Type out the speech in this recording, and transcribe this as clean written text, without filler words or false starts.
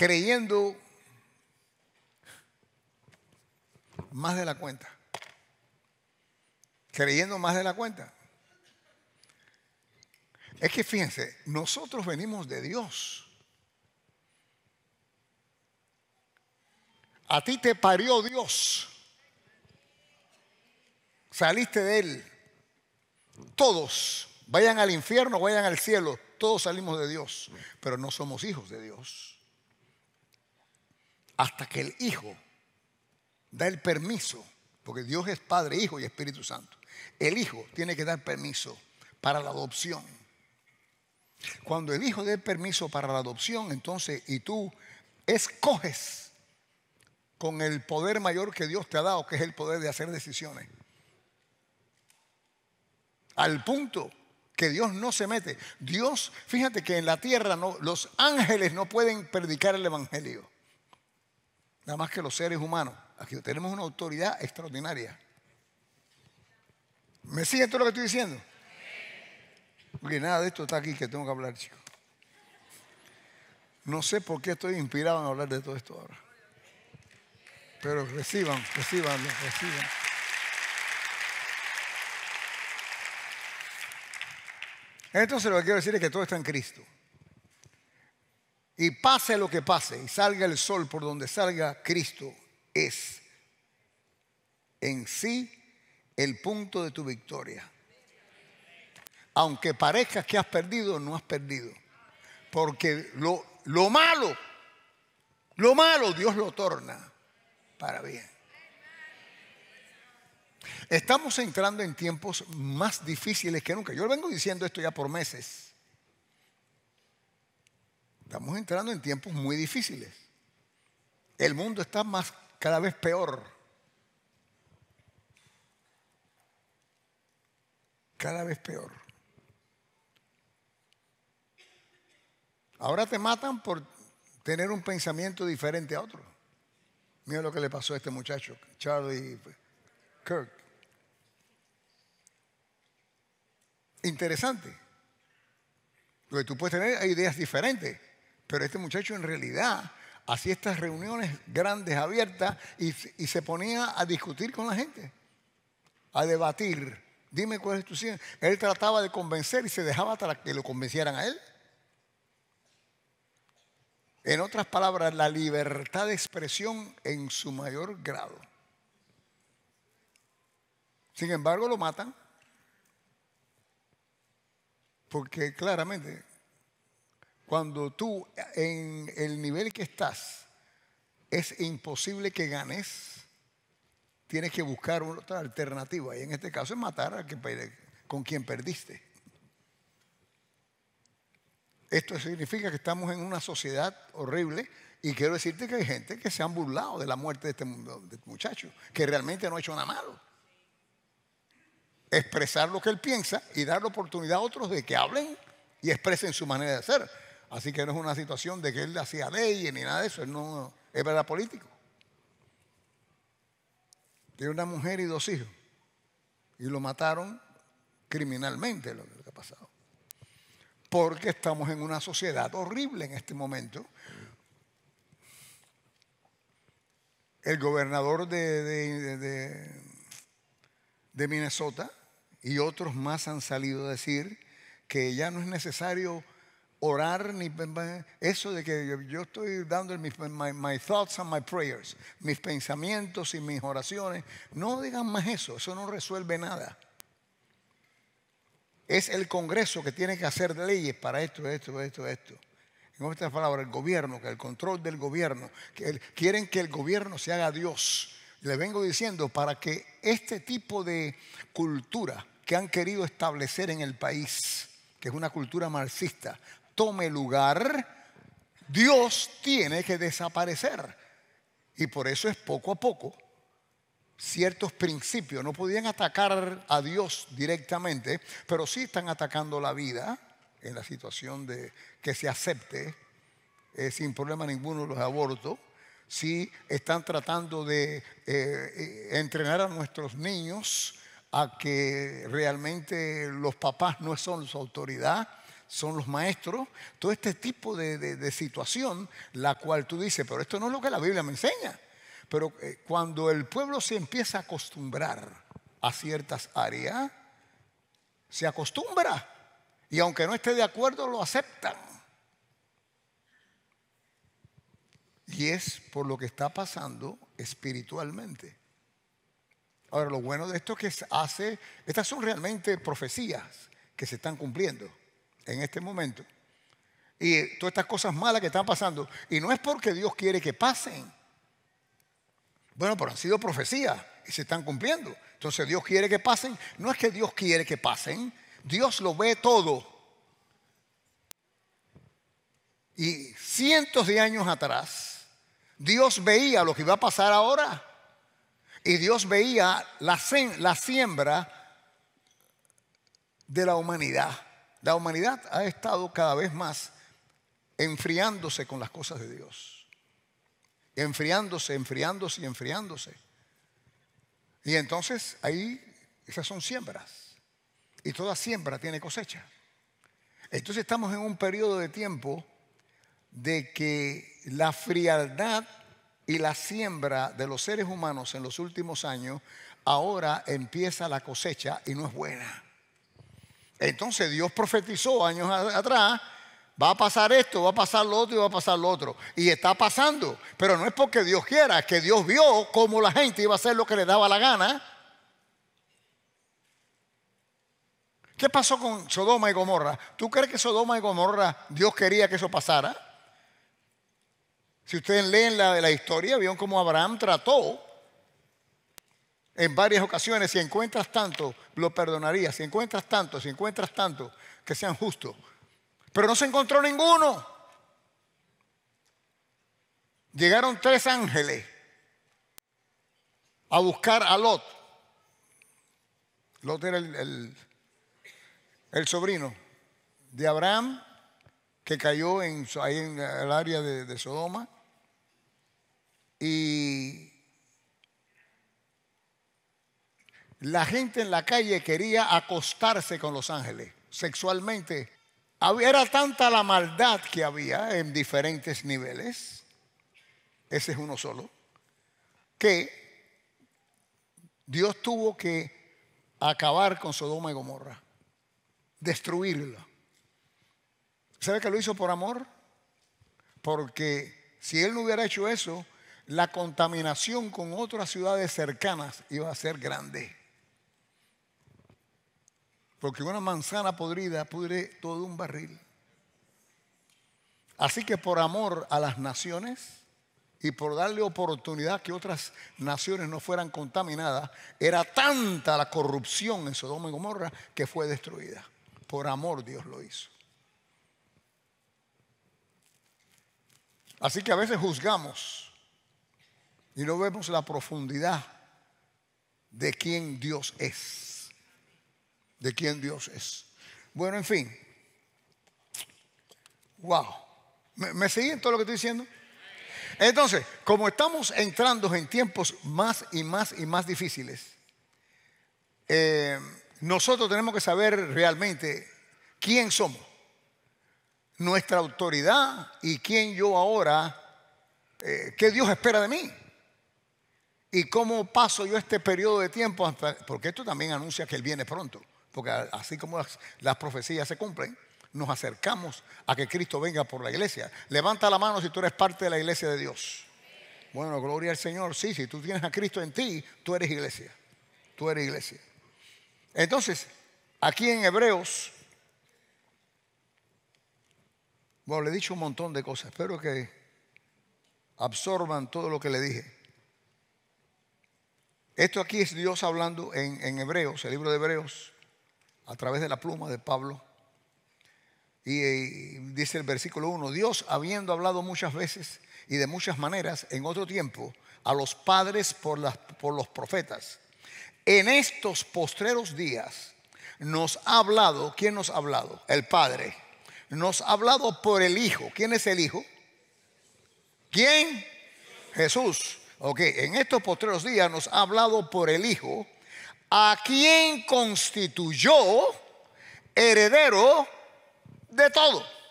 creyendo más de la cuenta. Creyendo más de la cuenta. Es que fíjense, nosotros venimos de Dios. A ti te parió Dios. Saliste de Él. Todos, vayan al infierno, vayan al cielo, todos salimos de Dios, pero no somos hijos de Dios. Hasta que el Hijo da el permiso, porque Dios es Padre, Hijo y Espíritu Santo. El Hijo tiene que dar permiso para la adopción. Cuando el Hijo dé permiso para la adopción, entonces, y tú escoges con el poder mayor que Dios te ha dado, que es el poder de hacer decisiones. Al punto que Dios no se mete. Dios, fíjate que en la tierra los ángeles no pueden predicar el evangelio. Nada más que los seres humanos. Aquí tenemos una autoridad extraordinaria. ¿Me siguen todo lo que estoy diciendo? Porque nada de esto está aquí que tengo que hablar, chicos. No sé por qué estoy inspirado en hablar de todo esto ahora. Pero reciban. Entonces lo que quiero decir es que todo está en Cristo. Y pase lo que pase, y salga el sol por donde salga, Cristo es en sí el punto de tu victoria. Aunque parezca que has perdido, no has perdido. Porque lo malo Dios lo torna para bien. Estamos entrando en tiempos más difíciles que nunca. Yo vengo diciendo esto ya por meses. Estamos entrando en tiempos muy difíciles. El mundo está cada vez peor. Cada vez peor. Ahora te matan por tener un pensamiento diferente a otro. Mira lo que le pasó a este muchacho, Charlie Kirk. Interesante. Porque tú puedes tener ideas diferentes, pero este muchacho en realidad hacía estas reuniones grandes, abiertas, y se ponía a discutir con la gente, a debatir. Dime cuál es tu ciencia. Él trataba de convencer y se dejaba para que lo convencieran a él. En otras palabras, la libertad de expresión en su mayor grado. Sin embargo, lo matan. Porque claramente, cuando tú en el nivel que estás, es imposible que ganes, tienes que buscar otra alternativa. Y en este caso es matar con quien perdiste. Esto significa que estamos en una sociedad horrible y quiero decirte que hay gente que se han burlado de la muerte de este muchacho, que realmente no ha hecho nada malo. Expresar lo que él piensa y dar la oportunidad a otros de que hablen y expresen su manera de ser. Así que no es una situación de que él hacía leyes ni nada de eso, él no es verdad político. Tiene una mujer y 2 hijos y lo mataron criminalmente, lo que ha pasado. Porque estamos en una sociedad horrible en este momento. El gobernador de Minnesota y otros más han salido a decir que ya no es necesario orar ni eso de que yo estoy dando my thoughts and my prayers, mis pensamientos y mis oraciones. No digan más eso no resuelve nada. Es el Congreso que tiene que hacer leyes para esto. En otras palabras, el gobierno, que el control del gobierno, quieren que el gobierno se haga Dios. Le vengo diciendo, para que este tipo de cultura que han querido establecer en el país, que es una cultura marxista, tome lugar, Dios tiene que desaparecer. Y por eso es poco a poco. Ciertos principios no podían atacar a Dios directamente, pero sí están atacando la vida en la situación de que se acepte sin problema ninguno los abortos. Sí están tratando de entrenar a nuestros niños a que realmente los papás no son su autoridad, son los maestros, todo este tipo de situación, la cual tú dices, pero esto no es lo que la Biblia me enseña. Pero cuando el pueblo se empieza a acostumbrar a ciertas áreas, se acostumbra. Y aunque no esté de acuerdo, lo aceptan. Y es por lo que está pasando espiritualmente. Ahora, lo bueno de esto es que estas son realmente profecías que se están cumpliendo en este momento. Y todas estas cosas malas que están pasando. Y no es porque Dios quiere que pasen. Bueno, pero han sido profecías y se están cumpliendo. Entonces Dios quiere que pasen. No es que Dios quiere que pasen. Dios lo ve todo. Y cientos de años atrás, Dios veía lo que iba a pasar ahora. Y Dios veía la siembra de la humanidad. La humanidad ha estado cada vez más enfriándose con las cosas de Dios. Enfriándose. Y entonces ahí esas son siembras. Y toda siembra tiene cosecha. Entonces estamos en un periodo de tiempo de que la frialdad y la siembra de los seres humanos en los últimos años, ahora empieza la cosecha y no es buena. Entonces Dios profetizó años atrás, va a pasar esto, va a pasar lo otro y va a pasar lo otro. Y está pasando, pero no es porque Dios quiera, es que Dios vio cómo la gente iba a hacer lo que le daba la gana. ¿Qué pasó con Sodoma y Gomorra? ¿Tú crees que Sodoma y Gomorra Dios quería que eso pasara? Si ustedes leen la historia, vieron cómo Abraham trató en varias ocasiones. Si encuentras tanto, lo perdonaría. Si encuentras tanto, que sean justos. Pero no se encontró ninguno. Llegaron 3 ángeles a buscar a Lot. Lot era el sobrino de Abraham, que cayó ahí en el área de Sodoma. Y la gente en la calle quería acostarse con los ángeles sexualmente. Era tanta la maldad que había en diferentes niveles, ese es uno solo, que Dios tuvo que acabar con Sodoma y Gomorra, destruirla. ¿Sabe que lo hizo por amor? Porque si Él no hubiera hecho eso, la contaminación con otras ciudades cercanas iba a ser grande. Porque una manzana podrida pudre todo un barril. Así que por amor a las naciones y por darle oportunidad que otras naciones no fueran contaminadas, era tanta la corrupción en Sodoma y Gomorra que fue destruida. Por amor Dios lo hizo. Así que a veces juzgamos y no vemos la profundidad de quién Dios es. De quién Dios es. Bueno, en fin. Wow. ¿Me siguen todo lo que estoy diciendo? Entonces, como estamos entrando en tiempos más y más difíciles, nosotros tenemos que saber realmente quién somos, nuestra autoridad y quién yo ahora, qué Dios espera de mí. ¿Y cómo paso yo este periodo de tiempo? Porque esto también anuncia que Él viene pronto. Porque así como las profecías se cumplen, nos acercamos a que Cristo venga por la iglesia. Levanta la mano si tú eres parte de la iglesia de Dios. Bueno, gloria al Señor. Sí, si tú tienes a Cristo en ti, tú eres iglesia. Tú eres iglesia. Entonces, aquí en Hebreos, bueno, le he dicho un montón de cosas. Espero que absorban todo lo que le dije. Esto aquí es Dios hablando en Hebreos, el libro de Hebreos, a través de la pluma de Pablo. Y dice el versículo 1: Dios, habiendo hablado muchas veces y de muchas maneras en otro tiempo a los padres por los profetas, en estos postreros días nos ha hablado. ¿Quién nos ha hablado? El Padre. Nos ha hablado por el Hijo. ¿Quién es el Hijo? ¿Quién? Jesús. Ok, en estos postreros días nos ha hablado por el Hijo, a quien constituyó heredero de todo.